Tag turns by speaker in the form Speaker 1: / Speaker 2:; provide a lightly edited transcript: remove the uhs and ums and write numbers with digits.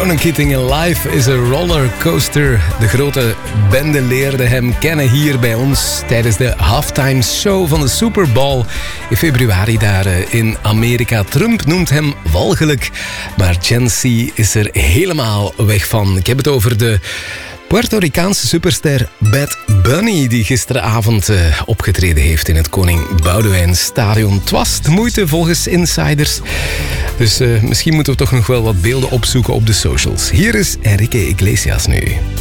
Speaker 1: Ronan Keating in Life is a rollercoaster. De grote bende leerde hem kennen hier bij ons tijdens de halftime show van de Super Bowl in februari daar in Amerika. Trump noemt hem walgelijk, maar Gen Z is er helemaal weg van. Ik heb het over de Puerto Ricaanse superster Bad Bunny, die gisteravond opgetreden heeft in het Koning Boudewijn Stadion. Het was de moeite volgens insiders. Dus misschien moeten we toch nog wel wat beelden opzoeken op de socials. Hier is Enrique Iglesias nu.